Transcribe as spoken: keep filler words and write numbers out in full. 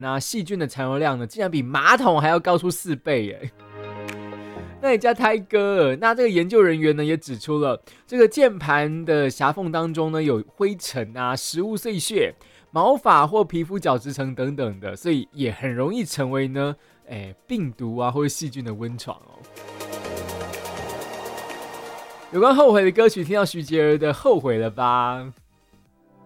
那细菌的残留量呢，竟然比马桶还要高出四倍耶！那你家胎哥，那这个研究人员呢也指出了，这个键盘的狭缝当中呢有灰尘啊、食物碎屑、毛发或皮肤角质层等等的，所以也很容易成为呢，哎，病毒啊或者细菌的温床哦。有关后悔的歌曲，听到徐杰儿的《后悔了吧》。